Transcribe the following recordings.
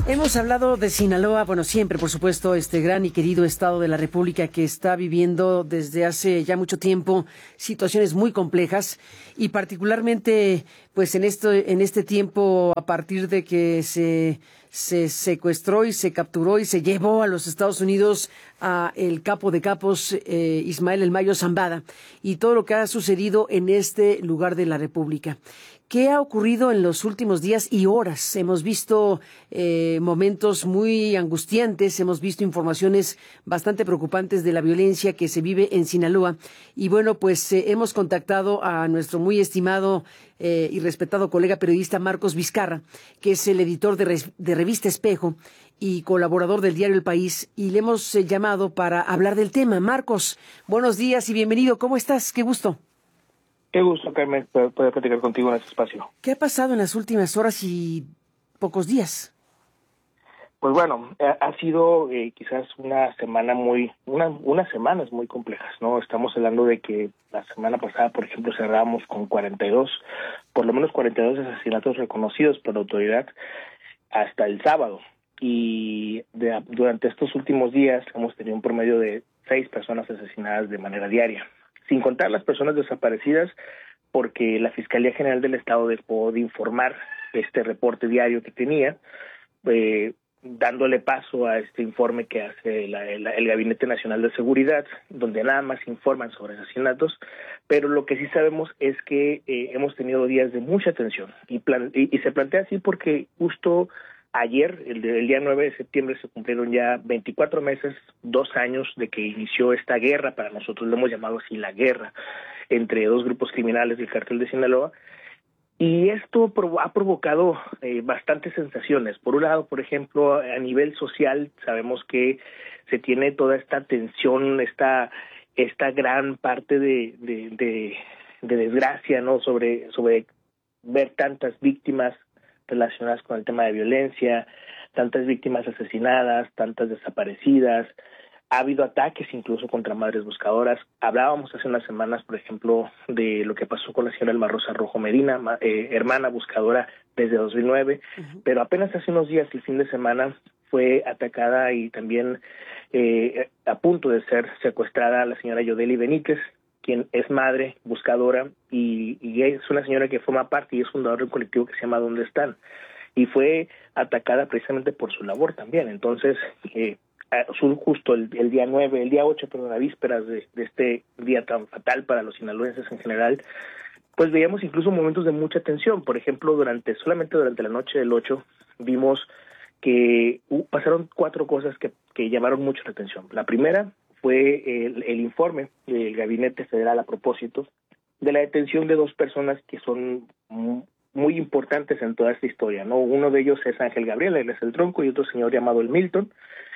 Hemos hablado de Sinaloa, bueno, siempre, por supuesto, este gran y querido estado de la República que está viviendo desde hace ya mucho tiempo situaciones muy complejas y particularmente, pues en este tiempo, a partir de que se secuestró y se capturó y se llevó a los Estados Unidos a el capo de capos Ismael El Mayo Zambada y todo lo que ha sucedido en este lugar de la República. ¿Qué ha ocurrido en los últimos días y horas? Hemos visto momentos muy angustiantes, hemos visto informaciones bastante preocupantes de la violencia que se vive en Sinaloa. Y bueno, pues hemos contactado a nuestro muy estimado y respetado colega periodista Marcos Vizcarra, que es el editor de Revista Espejo y colaborador del diario El País, y le hemos llamado para hablar del tema. Marcos, buenos días y bienvenido. ¿Cómo estás? Qué gusto. Qué gusto, Carmen, poder platicar contigo en este espacio. ¿Qué ha pasado en las últimas horas y pocos días? Pues bueno, ha sido quizás unas semanas muy complejas, ¿no? Estamos hablando de que la semana pasada, por ejemplo, cerramos con 42, por lo menos 42 asesinatos reconocidos por la autoridad hasta el sábado. Y durante estos últimos días hemos tenido un promedio de 6 personas asesinadas de manera diaria, sin contar las personas desaparecidas, porque la Fiscalía General del Estado dejó de informar este reporte diario que tenía, dándole paso a este informe que hace el Gabinete Nacional de Seguridad, donde nada más informan sobre asesinatos, pero lo que sí sabemos es que hemos tenido días de mucha tensión, y se plantea así porque justo ayer, el día 9 de septiembre, se cumplieron ya 24 meses, 2 años de que inició esta guerra, para nosotros lo hemos llamado así, la guerra, entre dos grupos criminales del cártel de Sinaloa, y esto ha provocado bastantes sensaciones. Por un lado, por ejemplo, a nivel social, sabemos que se tiene toda esta tensión, esta gran parte de desgracia, ¿no? Sobre ver tantas víctimas relacionadas con el tema de violencia, tantas víctimas asesinadas, tantas desaparecidas. Ha habido ataques incluso contra madres buscadoras. Hablábamos hace unas semanas, por ejemplo, de lo que pasó con la señora Elma Rosa Rojo Medina, hermana buscadora desde 2009, pero apenas hace unos días, el fin de semana, fue atacada y también a punto de ser secuestrada la señora Yodeli Benítez, quien es madre buscadora y es una señora que forma parte y es fundadora de un colectivo que se llama ¿Dónde están? Y fue atacada precisamente por su labor también. Entonces, justo el día 9, el día 8, a vísperas de este día tan fatal para los sinaloenses en general, pues veíamos incluso momentos de mucha tensión. Por ejemplo, solamente durante la noche del 8 vimos que pasaron 4 cosas que llamaron mucho la atención. La primera fue el informe del Gabinete Federal a propósito de la detención de 2 personas que son muy importantes en toda esta historia, ¿no? Uno de ellos es Ángel Gabriel, él es el tronco, y otro señor llamado el Milton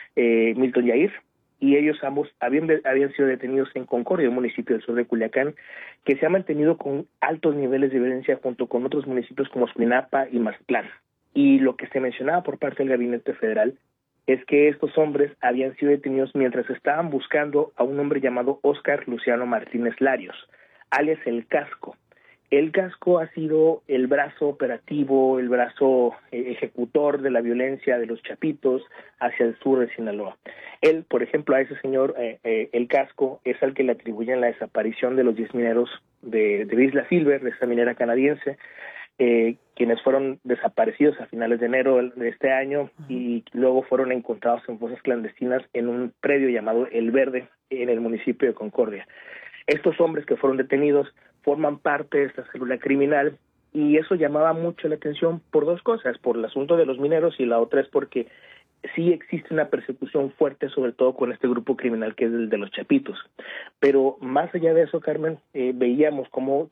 Yair, y ellos ambos habían sido detenidos en Concordia, un municipio del sur de Culiacán, que se ha mantenido con altos niveles de violencia junto con otros municipios como Suinapa y Mazatlán. Y lo que se mencionaba por parte del Gabinete Federal es que estos hombres habían sido detenidos mientras estaban buscando a un hombre llamado Óscar Luciano Martínez Larios, alias El Casco. El Casco ha sido el brazo operativo, el brazo ejecutor de la violencia de los Chapitos hacia el sur de Sinaloa. Él, por ejemplo, a ese señor El Casco es al que le atribuyen la desaparición de los 10 mineros de Isla Silver, de esa minera canadiense, quienes fueron desaparecidos a finales de enero de este año y luego fueron encontrados en fosas clandestinas en un predio llamado El Verde en el municipio de Concordia. Estos hombres que fueron detenidos forman parte de esta célula criminal y eso llamaba mucho la atención por 2 cosas, por el asunto de los mineros y la otra es porque sí existe una persecución fuerte, sobre todo con este grupo criminal que es el de los Chapitos. Pero más allá de eso, Carmen, veíamos cómo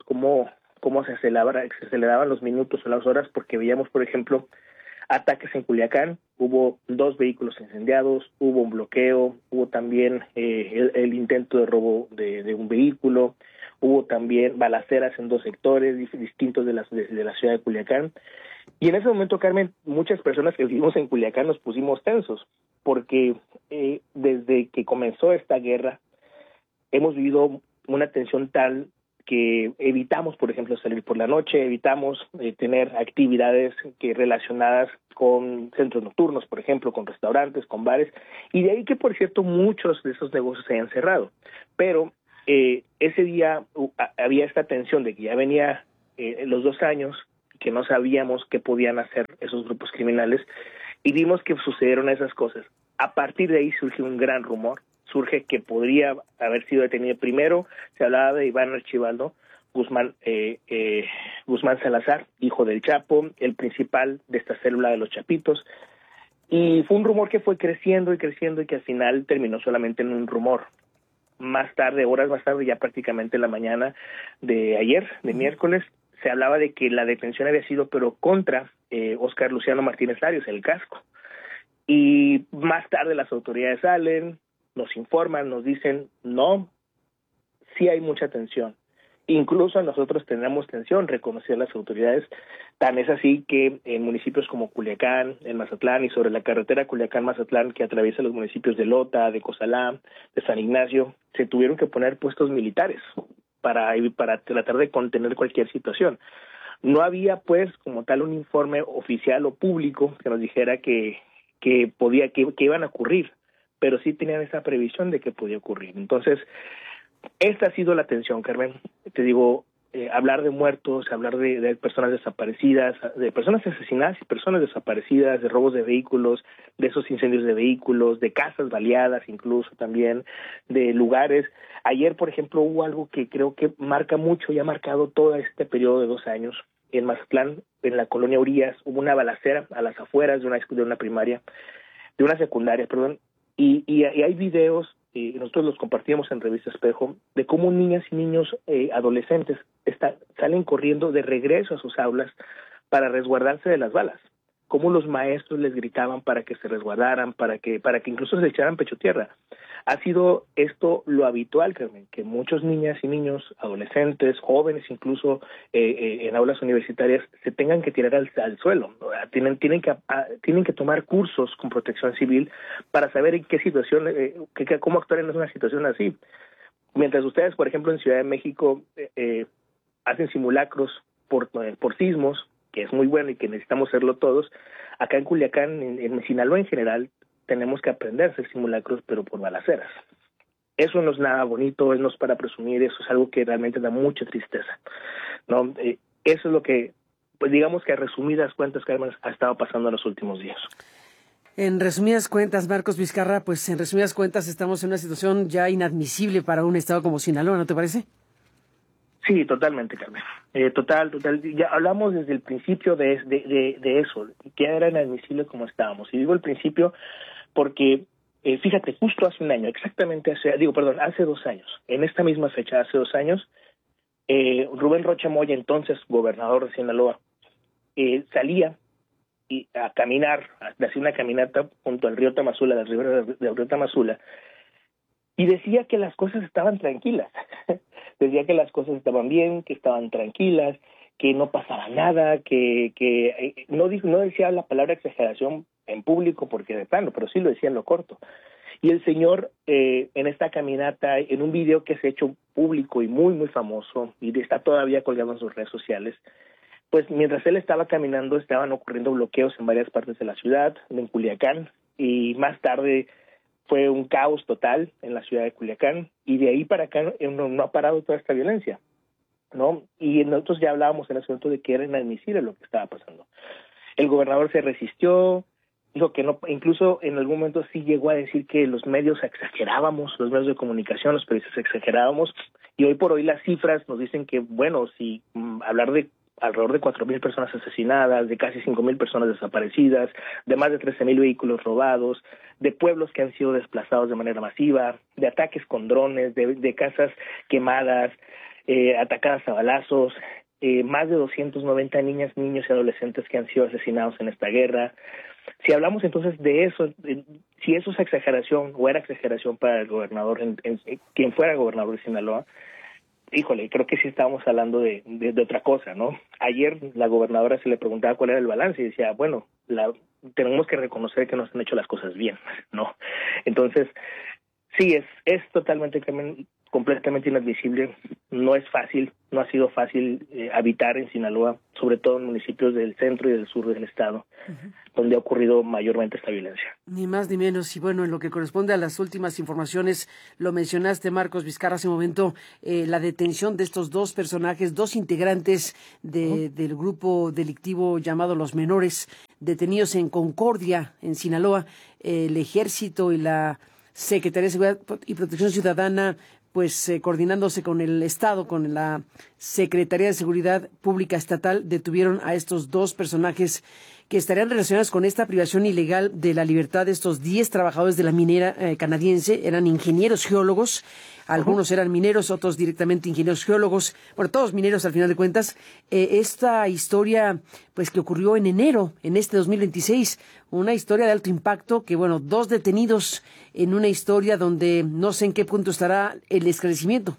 se aceleraban los minutos o las horas, porque veíamos, por ejemplo, ataques en Culiacán, hubo 2 vehículos incendiados, hubo un bloqueo, hubo también el intento de robo de un vehículo, hubo también balaceras en 2 sectores distintos de la ciudad de Culiacán. Y en ese momento, Carmen, muchas personas que vivimos en Culiacán nos pusimos tensos, porque desde que comenzó esta guerra hemos vivido una tensión tal que evitamos, por ejemplo, salir por la noche, evitamos tener actividades relacionadas con centros nocturnos, por ejemplo, con restaurantes, con bares, y de ahí que, por cierto, muchos de esos negocios se hayan cerrado. Pero ese día había esta tensión de que ya venía los 2 años, que no sabíamos qué podían hacer esos grupos criminales, y vimos que sucedieron esas cosas. A partir de ahí surge un gran rumor, surge que podría haber sido detenido. Primero se hablaba de Iván Archibaldo Guzmán Salazar, hijo del Chapo, el principal de esta célula de los Chapitos, y fue un rumor que fue creciendo y creciendo y que al final terminó solamente en un rumor. Más tarde, horas más tarde, ya prácticamente en la mañana de ayer, de miércoles, se hablaba de que la detención había sido pero contra Óscar Luciano Martínez Larios, el Casco. Y más tarde las autoridades salen, nos informan, nos dicen, no, sí hay mucha tensión. Incluso nosotros tenemos tensión, reconocían las autoridades. Tan es así que en municipios como Culiacán, en Mazatlán y sobre la carretera Culiacán-Mazatlán que atraviesa los municipios de Lota, de Cozalá, de San Ignacio, se tuvieron que poner puestos militares para tratar de contener cualquier situación. No había, pues, como tal un informe oficial o público que nos dijera que iban a ocurrir, pero sí tenían esa previsión de que podía ocurrir. Entonces, esta ha sido la tensión, Carmen. Te digo, hablar de muertos, hablar de personas desaparecidas, de personas asesinadas y personas desaparecidas, de robos de vehículos, de esos incendios de vehículos, de casas baleadas incluso también, de lugares. Ayer, por ejemplo, hubo algo que creo que marca mucho y ha marcado todo este periodo de 2 años. En Mazatlán, en la colonia Urias, hubo una balacera a las afueras de una primaria, de una secundaria, perdón, y hay videos, nosotros los compartíamos en Revista Espejo, de cómo niñas y niños adolescentes salen corriendo de regreso a sus aulas para resguardarse de las balas, cómo los maestros les gritaban para que se resguardaran, para que incluso se echaran pecho tierra. Ha sido esto lo habitual, Carmen, que muchos niñas y niños, adolescentes, jóvenes, incluso en aulas universitarias, se tengan que tirar al suelo. Tienen que tomar cursos con protección civil para saber en qué situación, cómo actuar en una situación así. Mientras ustedes, por ejemplo, en Ciudad de México hacen simulacros por sismos, que es muy bueno y que necesitamos hacerlo todos, acá en Culiacán, en Sinaloa en general, tenemos que aprender a hacer simulacros, pero por balaceras. Eso no es nada bonito, no es para presumir, eso es algo que realmente da mucha tristeza, ¿no? Eso es lo que, pues digamos que a resumidas cuentas, Carmen, ha estado pasando en los últimos días. En resumidas cuentas, Marcos Vizcarra, pues en resumidas cuentas estamos en una situación ya inadmisible para un estado como Sinaloa, ¿no te parece? Sí, totalmente, Carmen. Total. Ya hablamos desde el principio de eso, que era inadmisible como estábamos. Y digo el principio porque, fíjate, justo hace un año, hace 2 años, en esta misma fecha, hace 2 años, Rubén Rocha Moya, entonces gobernador de Sinaloa, salía a caminar, hacía una caminata junto al río Tamazula, del río Tamazula, y decía que las cosas estaban tranquilas. Decía que las cosas estaban bien, que estaban tranquilas, que no pasaba nada, que no decía la palabra exageración en público porque de plano, pero sí lo decía en lo corto. Y el señor en esta caminata, en un video que se ha hecho público y muy, muy famoso, y está todavía colgado en sus redes sociales, pues mientras él estaba caminando estaban ocurriendo bloqueos en varias partes de la ciudad, en Culiacán, y más tarde fue un caos total en la ciudad de Culiacán, y de ahí para acá no ha parado toda esta violencia, ¿no? Y nosotros ya hablábamos en ese momento de que era inadmisible lo que estaba pasando. El gobernador se resistió, dijo que no, incluso en algún momento sí llegó a decir que los medios exagerábamos, los medios de comunicación, los periodistas exagerábamos, y hoy por hoy las cifras nos dicen que, bueno, si hablar de alrededor de 4,000 personas asesinadas, de casi 5,000 personas desaparecidas, de más de 13,000 vehículos robados, de pueblos que han sido desplazados de manera masiva, de ataques con drones, de casas quemadas, atacadas a balazos, más de 290 niñas, niños y adolescentes que han sido asesinados en esta guerra. Si hablamos entonces de eso, si eso es exageración o era exageración para el gobernador, quien fuera gobernador de Sinaloa, híjole, creo que sí estábamos hablando de otra cosa, ¿no? Ayer la gobernadora se le preguntaba cuál era el balance y decía, bueno, tenemos que reconocer que nos han hecho las cosas bien, ¿no? Entonces, sí, es totalmente completamente inadmisible. No es fácil, no ha sido fácil habitar en Sinaloa, sobre todo en municipios del centro y del sur del estado, donde ha ocurrido mayormente esta violencia. Ni más ni menos. Y bueno, en lo que corresponde a las últimas informaciones, lo mencionaste, Marcos Vizcarra, hace un momento, la detención de estos dos personajes, dos integrantes del grupo delictivo llamado Los Menores, detenidos en Concordia, en Sinaloa. El Ejército y la Secretaría de Seguridad y Protección Ciudadana, pues coordinándose con el Estado, con la Secretaría de Seguridad Pública Estatal, detuvieron a estos dos personajes que estarían relacionados con esta privación ilegal de la libertad de estos 10 trabajadores de la minera canadiense. Eran ingenieros geólogos, algunos eran mineros, otros directamente ingenieros geólogos, bueno, todos mineros al final de cuentas. Esta historia, pues que ocurrió en enero, en este 2026, una historia de alto impacto, que bueno, dos detenidos en una historia donde no sé en qué punto estará el esclarecimiento.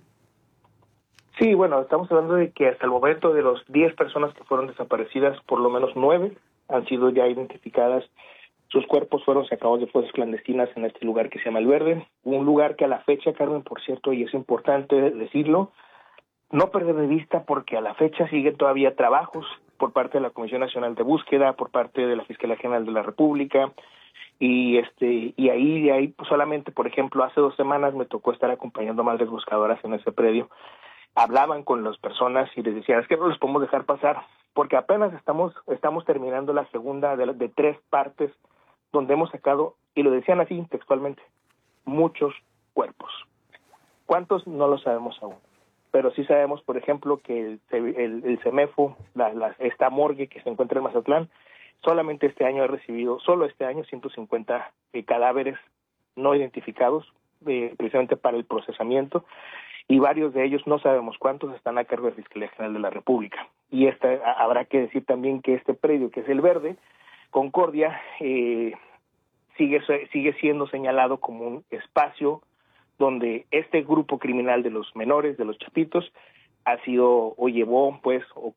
Sí, bueno, estamos hablando de que hasta el momento de los 10 personas que fueron desaparecidas, por lo menos 9 han sido ya identificadas. Sus cuerpos fueron sacados de fosas clandestinas en este lugar que se llama El Verde, un lugar que a la fecha, Carmen, por cierto, y es importante decirlo, no perder de vista porque a la fecha siguen todavía trabajos por parte de la Comisión Nacional de Búsqueda, por parte de la Fiscalía General de la República, y ahí pues solamente, por ejemplo, hace 2 semanas me tocó estar acompañando a madres buscadoras en ese predio. Hablaban con las personas y les decían, es que no los podemos dejar pasar, porque apenas estamos terminando la segunda de 3 partes donde hemos sacado, y lo decían así textualmente, muchos cuerpos. ¿Cuántos? No lo sabemos aún. Pero sí sabemos, por ejemplo, que el CEMEFO, esta morgue que se encuentra en Mazatlán, solamente este año ha recibido, solo este año, 150 cadáveres no identificados, precisamente para el procesamiento, y varios de ellos, no sabemos cuántos, están a cargo de la Fiscalía General de la República. Y habrá que decir también que este predio, que es El Verde, Concordia, sigue siendo señalado como un espacio donde este grupo criminal de los menores, de los chapitos, ha sido, o llevó, pues, o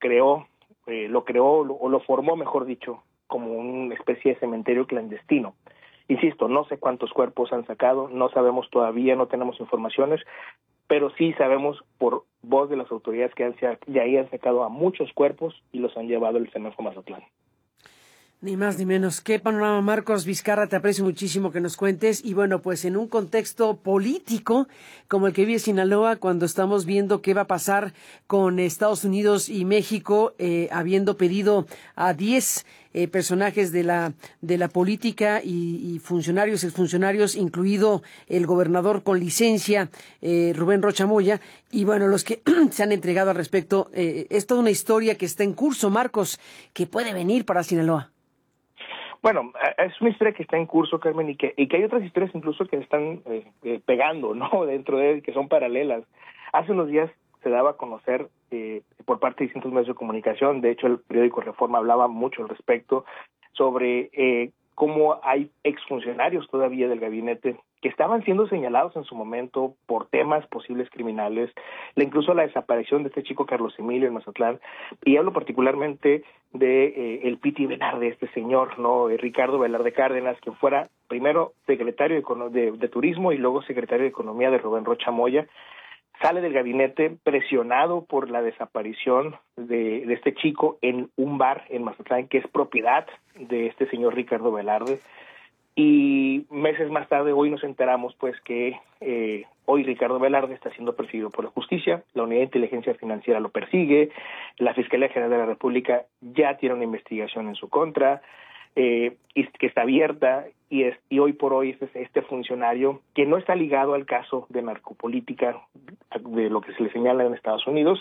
lo formó, mejor dicho, como una especie de cementerio clandestino. Insisto, no sé cuántos cuerpos han sacado, no sabemos todavía, no tenemos informaciones, pero sí sabemos por voz de las autoridades que ya han sacado a muchos cuerpos y los han llevado al CEMEFO Mazatlán. Ni más ni menos. Qué panorama, Marcos Vizcarra, te aprecio muchísimo que nos cuentes. Y bueno, pues en un contexto político como el que vive Sinaloa, cuando estamos viendo qué va a pasar con Estados Unidos y México, habiendo pedido a 10 personajes de la política y funcionarios, exfuncionarios, incluido el gobernador con licencia, Rubén Rocha Moya, y bueno, los que se han entregado al respecto. Es toda una historia que está en curso, Marcos, que puede venir para Sinaloa. Bueno, es una historia que está en curso, Carmen, y que hay otras historias incluso que están pegando, ¿no? Dentro de él, que son paralelas. Hace unos días se daba a conocer por parte de distintos medios de comunicación, de hecho el periódico Reforma hablaba mucho al respecto, sobre cómo hay exfuncionarios todavía del gabinete que estaban siendo señalados en su momento por temas posibles criminales, incluso la desaparición de este chico Carlos Emilio en Mazatlán, y hablo particularmente de el Piti Velarde, este señor, ¿no? Ricardo Velarde Cárdenas, que fuera primero secretario de Turismo y luego secretario de Economía de Rubén Rocha Moya. Sale del gabinete presionado por la desaparición de este chico en un bar en Mazatlán que es propiedad de este señor Ricardo Velarde, y meses más tarde hoy nos enteramos pues que hoy Ricardo Velarde está siendo perseguido por la justicia, la Unidad de Inteligencia Financiera lo persigue, la Fiscalía General de la República ya tiene una investigación en su contra, y que está abierta, y hoy por hoy este funcionario que no está ligado al caso de narcopolítica de lo que se le señala en Estados Unidos,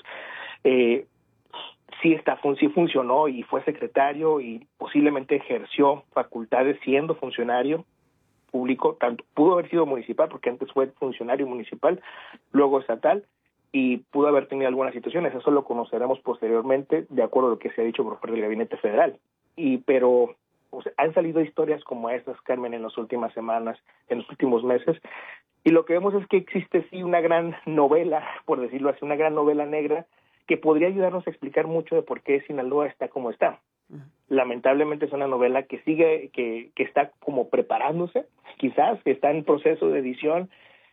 sí funcionó y fue secretario y posiblemente ejerció facultades siendo funcionario público, tanto pudo haber sido municipal porque antes fue funcionario municipal, luego estatal, y pudo haber tenido algunas situaciones. Eso lo conoceremos posteriormente de acuerdo a lo que se ha dicho por parte del Gabinete Federal. Pero han salido historias como estas, Carmen, en las últimas semanas, en los últimos meses, y lo que vemos es que existe sí una gran novela, por decirlo así, una gran novela negra que podría ayudarnos a explicar mucho de por qué Sinaloa está como está. Lamentablemente es una novela que sigue, que está como preparándose, quizás, que está en proceso de edición,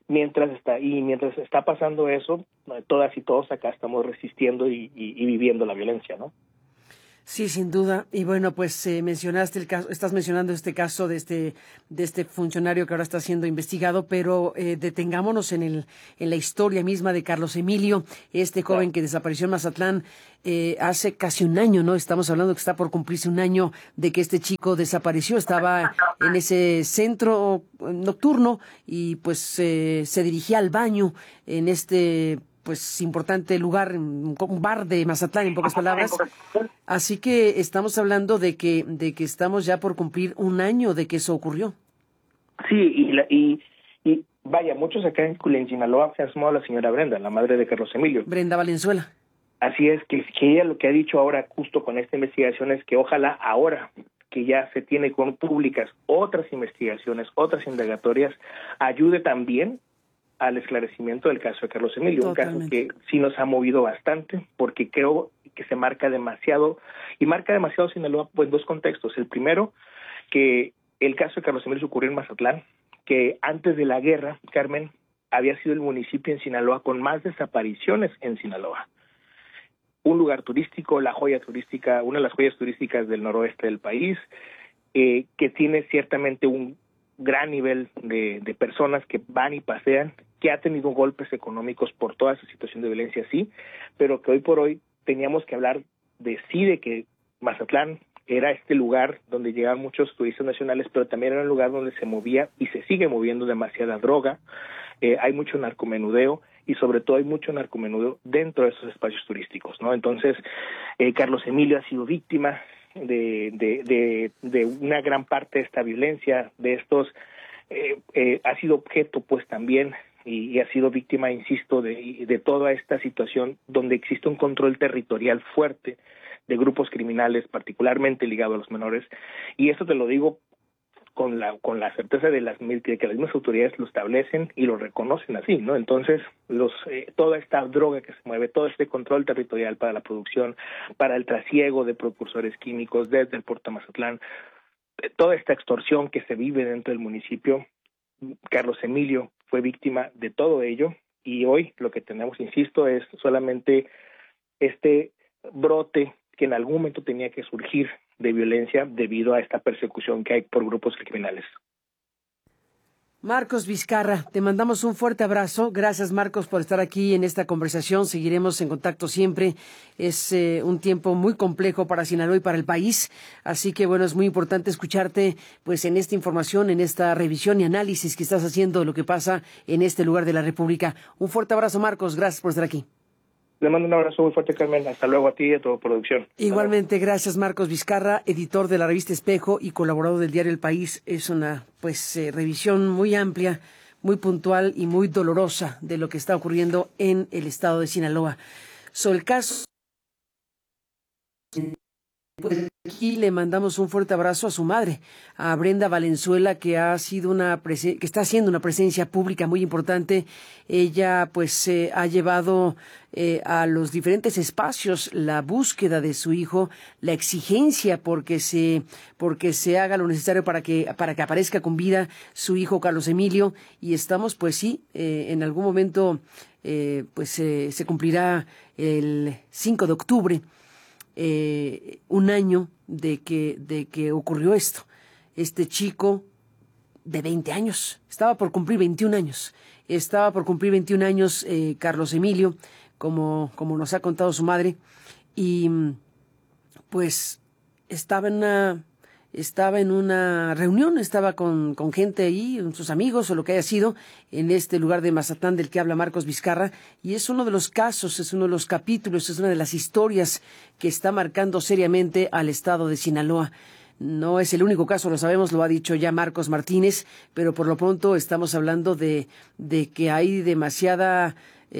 mientras está pasando eso, todas y todos acá estamos resistiendo y viviendo la violencia, ¿no? Sí, sin duda. Y bueno, pues mencionaste el caso, estás mencionando este caso de este funcionario que ahora está siendo investigado, pero detengámonos en la historia misma de Carlos Emilio, este joven que desapareció en Mazatlán hace casi un año, ¿no? Estamos hablando que está por cumplirse un año de que este chico desapareció. Estaba en ese centro nocturno y pues se dirigía al baño en este pues importante lugar, un bar de Mazatlán, en pocas palabras. Así que estamos hablando de que estamos ya por cumplir un año de que eso ocurrió. Sí, y vaya, muchos acá en Sinaloa se ha sumado la señora Brenda, la madre de Carlos Emilio. Brenda Valenzuela. Así es, que ella lo que ha dicho ahora justo con esta investigación es que ojalá ahora que ya se tiene con públicas otras investigaciones, otras indagatorias, ayude también al esclarecimiento del caso de Carlos Emilio. Totalmente. Un caso que sí nos ha movido bastante, porque creo que se marca demasiado, y marca demasiado Sinaloa pues en dos contextos. El primero, que el caso de Carlos Emilio ocurrió en Mazatlán, que antes de la guerra, Carmen, había sido el municipio en Sinaloa con más desapariciones en Sinaloa. Un lugar turístico, la joya turística, una de las joyas turísticas del noroeste del país, que tiene ciertamente un gran nivel de personas que van y pasean, que ha tenido golpes económicos por toda esa situación de violencia, sí, pero que hoy por hoy teníamos que hablar de que Mazatlán era este lugar donde llegaban muchos turistas nacionales, pero también era un lugar donde se movía y se sigue moviendo demasiada droga, hay mucho narcomenudeo y sobre todo hay mucho narcomenudeo dentro de esos espacios turísticos, ¿no? Entonces, Carlos Emilio ha sido víctima de una gran parte de esta violencia, de estos, ha sido objeto pues también y ha sido víctima, insisto, de toda esta situación donde existe un control territorial fuerte de grupos criminales, particularmente ligados a los menores, y esto te lo digo con la certeza de que las mismas autoridades lo establecen y lo reconocen así, ¿no? Entonces, toda esta droga que se mueve, todo este control territorial para la producción, para el trasiego de precursores químicos desde el puerto de Mazatlán, toda esta extorsión que se vive dentro del municipio, Carlos Emilio fue víctima de todo ello, y hoy lo que tenemos, insisto, es solamente este brote que en algún momento tenía que surgir de violencia debido a esta persecución que hay por grupos criminales. Marcos Vizcarra, te mandamos un fuerte abrazo. Gracias, Marcos, por estar aquí en esta conversación. Seguiremos en contacto siempre. Es un tiempo muy complejo para Sinaloa y para el país. Así que, bueno, es muy importante escucharte pues en esta información, en esta revisión y análisis que estás haciendo de lo que pasa en este lugar de la República. Un fuerte abrazo, Marcos. Gracias por estar aquí. Le mando un abrazo muy fuerte, Carmen. Hasta luego a ti y a tu producción. Igualmente, gracias, Marcos Vizcarra, editor de la revista Espejo y colaborador del diario El País. Es una revisión muy amplia, muy puntual y muy dolorosa de lo que está ocurriendo en el estado de Sinaloa. Sobre el caso, pues aquí le mandamos un fuerte abrazo a su madre, a Brenda Valenzuela, que está haciendo una presencia pública muy importante. Ella ha llevado a los diferentes espacios la búsqueda de su hijo, la exigencia porque se haga lo necesario para que aparezca con vida su hijo Carlos Emilio, y estamos en algún momento se cumplirá el 5 de octubre. Un año de que ocurrió esto. Este chico de 20 años, estaba por cumplir 21 años, Carlos Emilio, como nos ha contado su madre, y pues estaba en una reunión, estaba con gente ahí, sus amigos o lo que haya sido, en este lugar de Mazatlán del que habla Marcos Vizcarra, y es uno de los casos, es uno de los capítulos, es una de las historias que está marcando seriamente al estado de Sinaloa. No es el único caso, lo sabemos, lo ha dicho ya Marcos Martínez, pero por lo pronto estamos hablando de que hay demasiada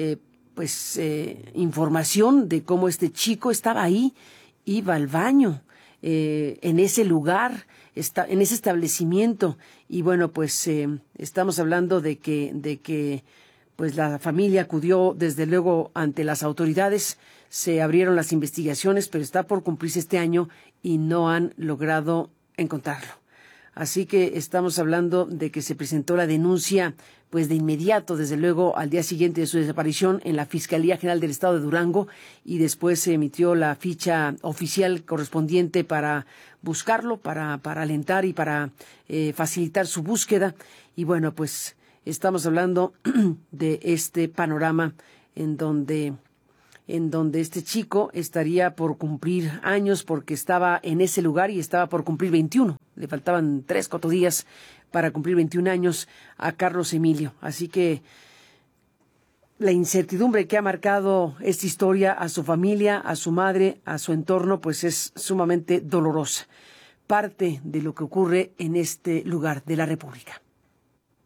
información de cómo este chico estaba ahí, iba al baño, en ese lugar, en ese establecimiento, y bueno, estamos hablando de que la familia acudió desde luego ante las autoridades, se abrieron las investigaciones, pero está por cumplirse este año y no han logrado encontrarlo. Así que estamos hablando de que se presentó la denuncia pues de inmediato, desde luego al día siguiente de su desaparición, en la Fiscalía General del Estado de Durango, y después se emitió la ficha oficial correspondiente para buscarlo, para alentar y para facilitar su búsqueda. Y bueno, pues estamos hablando de este panorama en donde este chico estaría por cumplir años, porque estaba en ese lugar y estaba por cumplir 21. Le faltaban 3-4 días para cumplir 21 años a Carlos Emilio. Así que la incertidumbre que ha marcado esta historia a su familia, a su madre, a su entorno, pues es sumamente dolorosa. Parte de lo que ocurre en este lugar de la República.